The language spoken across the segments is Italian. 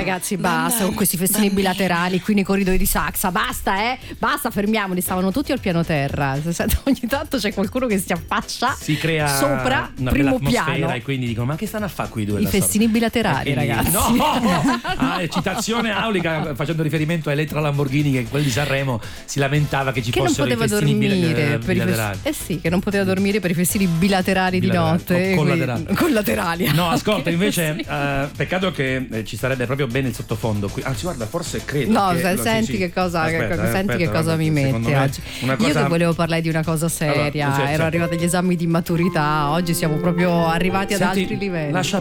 ragazzi, basta con questi festini bilaterali qui nei corridoi di Saxa. Basta, basta, fermiamoli. Stavano tutti al piano terra. Ogni tanto c'è qualcuno che si affaccia, si crea sopra una primo bella atmosfera piano. e quindi dicono: ma che stanno a fare qui due? I festini bilaterali, quindi, ragazzi. No, citazione aulica facendo riferimento a Elettra Lamborghini, che quelli di Sanremo si lamentava che ci fossero i festini bilaterali. Sì, che non poteva dormire per i festini bilaterali di notte. Collaterali. No, ascolta, invece peccato che ci sarebbe proprio bene il sottofondo qui. Anzi, guarda, forse credo. No, che, senti che cosa, aspetta, che cosa mi mette oggi. Io che volevo parlare di una cosa seria, allora, ero arrivata agli esami di maturità, oggi siamo proprio arrivati ad altri livelli. Facciamo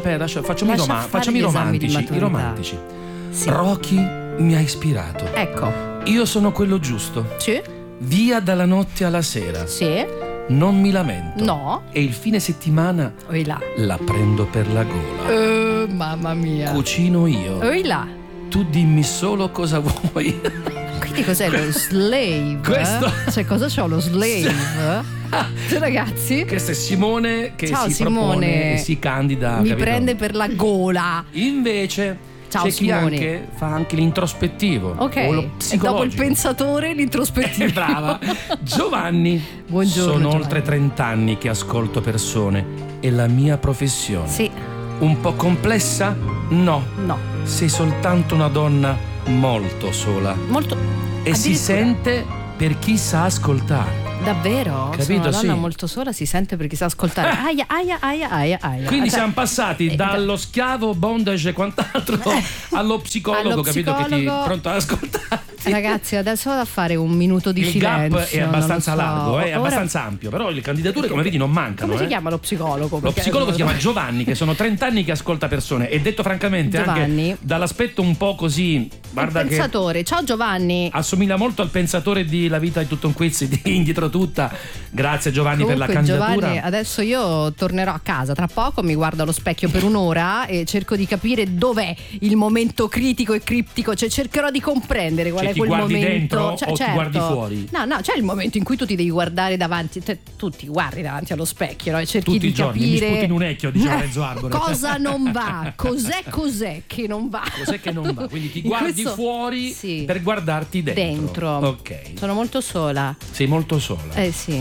i romantici. Sì. Rocky mi ha ispirato. Ecco. Io sono quello giusto. Sì. Via dalla notte alla sera. Sì. Non mi lamento. No. E il fine settimana la prendo per la gola. Mamma mia. Cucino io. Là. Tu dimmi solo cosa vuoi. Quindi cos'è lo slave? Questo. Cioè, cosa c'ho lo slave? Ragazzi, questo è Simone che ciao, si propone e si candida. Mi prende per la gola. Invece ciao, c'è Simone. chi fa anche l'introspettivo. Ok. O lo E psicologico. dopo il pensatore, l'introspettivo. Brava. Giovanni. Buongiorno. Sono Giovanni. oltre 30 anni che ascolto persone. È la mia professione. Sì. Un po' complessa? No. Sei soltanto una donna molto sola. Molto. E si sente per chi sa ascoltare. Davvero? Capito? Sono una donna sì. molto sola, si sente per chi sa ascoltare. Aia. Quindi siamo passati dallo schiavo, bondage e quant'altro allo psicologo, capito? Che ti pronto ad ascoltarti. Ragazzi, adesso vado a fare un minuto di silenzio. Il gap è abbastanza largo, è Ora... abbastanza ampio, però le candidature, come vedi, non mancano. Come si chiama lo psicologo? Lo psicologo si chiama Giovanni, che sono 30 anni che ascolta persone, e detto francamente Giovanni, anche dall'aspetto un po' così, guarda, il pensatore. Che ciao Giovanni. assomiglia molto al pensatore di La vita è tutto un quiz di Indietro tutta. Grazie Giovanni. Comunque, per la candidatura. Giovanni, adesso io tornerò a casa tra poco, mi guardo allo specchio per un'ora e cerco di capire dov'è il momento critico e criptico, cioè cercherò di comprendere qual è quel momento. Dentro, cioè, o certo, ti guardi fuori? No, c'è il momento in cui tu ti devi guardare davanti, tu ti guardi davanti allo specchio, no? E cerchi tutti di i giorni capire. mi sputi in un ecchio, diceva Renzo Arbore. Cosa non va? Cos'è che non va? Cos'è che non va? Quindi ti guardi fuori per guardarti dentro. Ok. Sono molto sola. Sei molto sola. Sì.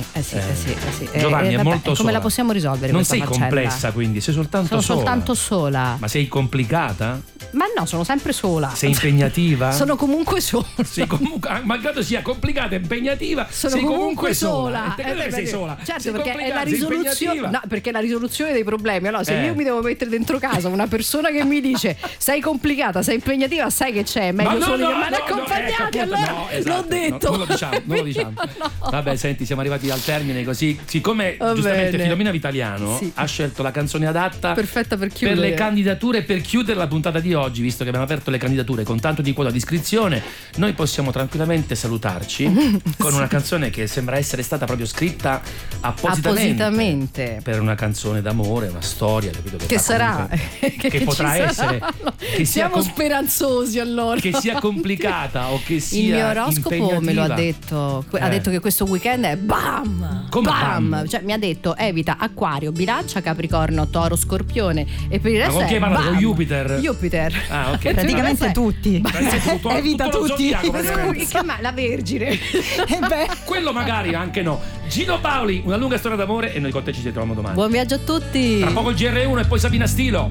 Giovanni è molto come sola. la possiamo risolvere? Non questa sei faccenda? complessa, quindi sei soltanto sono soltanto sola. Ma sei complicata? Ma no, sono sempre sola. Sei impegnativa? Sono comunque sola. Sei comunque, malgrado sia complicata e impegnativa, sono sei comunque sola. Perché sei sola? Certo, sei perché è la risoluzione. No, perché è la risoluzione dei problemi. Allora, se io mi devo mettere dentro casa una persona che mi dice sei complicata, sei impegnativa, sai che c'è, meglio soli che male accompagnati. Allora l'ho detto. Non lo diciamo. Vabbè, senti, siamo arrivati al termine così. Siccome giustamente Filomena Vitaliano ha scelto la canzone adatta, perfetta per chiudere, per le candidature, per chiudere la puntata di oggi, visto che abbiamo aperto le candidature con tanto di quota di iscrizione, noi possiamo tranquillamente salutarci con una canzone che sembra essere stata proprio scritta appositamente per una canzone d'amore, una storia, capito? Che sarà che potrà essere che siamo speranzosi, allora, che sia complicata o che sia il mio oroscopo impegnativa. Me lo ha detto che questo weekend è bam. Come bam? Cioè mi ha detto evita Acquario, Bilancia, Capricorno, Toro, Scorpione, e per il resto con chi hai parlato? Con Jupiter? Ah, ok. Praticamente tutti. Evita tutti. La Vergine. Quello magari anche no. Gino Paoli, Una lunga storia d'amore, e noi con te ci ritroviamo domani. Buon viaggio a tutti. Tra poco il GR1 e poi Sabina Stilo.